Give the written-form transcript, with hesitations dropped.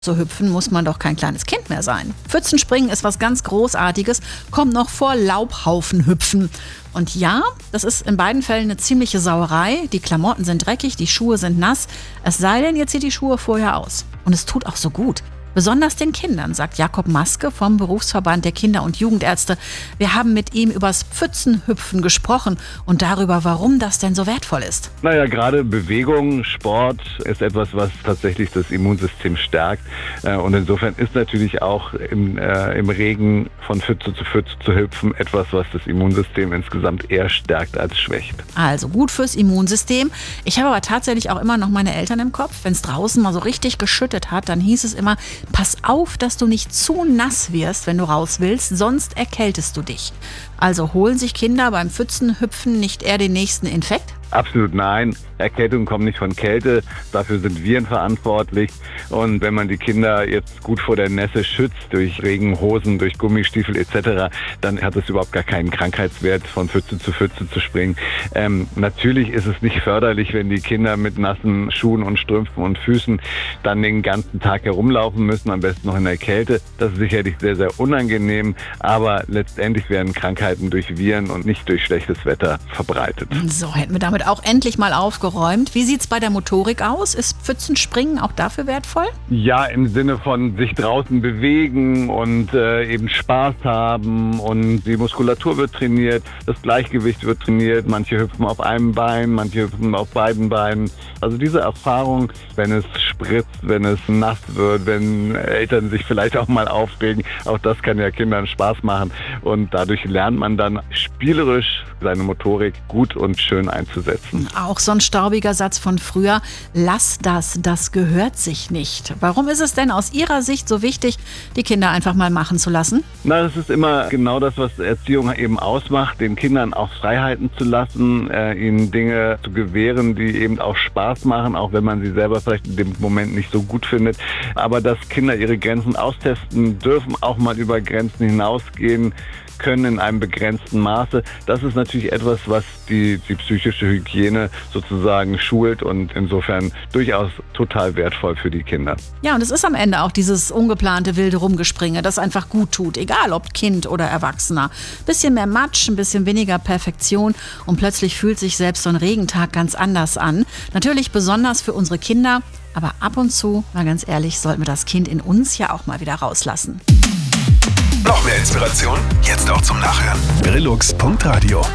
Zu hüpfen muss man doch kein kleines Kind mehr sein. Pfützenspringen ist was ganz Großartiges, kommt noch vor Laubhaufenhüpfen. Und ja, das ist in beiden Fällen eine ziemliche Sauerei. Die Klamotten sind dreckig, die Schuhe sind nass. Es sei denn, ihr zieht die Schuhe vorher aus. Und es tut auch so gut. Besonders den Kindern, sagt Jakob Maske vom Berufsverband der Kinder- und Jugendärzte. Wir haben mit ihm übers Pfützenhüpfen gesprochen und darüber, warum das denn so wertvoll ist. Naja, gerade Bewegung, Sport ist etwas, was tatsächlich das Immunsystem stärkt. Und insofern ist natürlich auch im Regen von Pfütze zu hüpfen etwas, was das Immunsystem insgesamt eher stärkt als schwächt. Also gut fürs Immunsystem. Ich habe aber tatsächlich auch immer noch meine Eltern im Kopf. Wenn es draußen mal so richtig geschüttet hat, dann hieß es immer, pass auf, dass du nicht zu nass wirst, wenn du raus willst, sonst erkältest du dich. Also holen sich Kinder beim Pfützenhüpfen nicht eher den nächsten Infekt? Absolut nein. Erkältungen kommen nicht von Kälte, dafür sind Viren verantwortlich. Und wenn man die Kinder jetzt gut vor der Nässe schützt, durch Regenhosen, durch Gummistiefel etc., dann hat es überhaupt gar keinen Krankheitswert, von Pfütze zu springen. Natürlich ist es nicht förderlich, wenn die Kinder mit nassen Schuhen und Strümpfen und Füßen dann den ganzen Tag herumlaufen müssen, am besten noch in der Kälte. Das ist sicherlich sehr, sehr unangenehm, aber letztendlich werden Krankheiten durch Viren und nicht durch schlechtes Wetter verbreitet. So, hätten wir damit auch endlich mal aufgeräumt. Wie sieht's bei der Motorik aus? Ist Pfützenspringen auch dafür wertvoll? Ja, im Sinne von sich draußen bewegen und eben Spaß haben und die Muskulatur wird trainiert, das Gleichgewicht wird trainiert, manche hüpfen auf einem Bein, manche hüpfen auf beiden Beinen. Also diese Erfahrung, wenn es spritzt, wenn es nass wird, wenn Eltern sich vielleicht auch mal aufregen, auch das kann ja Kindern Spaß machen und dadurch lernt man dann spielerisch seine Motorik gut und schön einzusetzen. Auch so ein staubiger Satz von früher, lass das gehört sich nicht. Warum ist es denn aus Ihrer Sicht so wichtig, die Kinder einfach mal machen zu lassen? Na, das ist immer genau das, was Erziehung eben ausmacht, den Kindern auch Freiheiten zu lassen, ihnen Dinge zu gewähren, die eben auch Spaß machen, auch wenn man sie selber vielleicht in dem Moment nicht so gut findet. Aber dass Kinder ihre Grenzen austesten dürfen, auch mal über Grenzen hinausgehen können in einem begrenzten Maße. Das ist natürlich etwas, was die psychische Hygiene sozusagen schult und insofern durchaus total wertvoll für die Kinder. Ja, und es ist am Ende auch dieses ungeplante wilde Rumgespringe, das einfach gut tut, egal ob Kind oder Erwachsener. Bisschen mehr Matsch, ein bisschen weniger Perfektion und plötzlich fühlt sich selbst so ein Regentag ganz anders an. Natürlich besonders für unsere Kinder, aber ab und zu, mal ganz ehrlich, sollten wir das Kind in uns ja auch mal wieder rauslassen. Noch mehr Inspiration? Jetzt auch zum Nachhören. Brillux.radio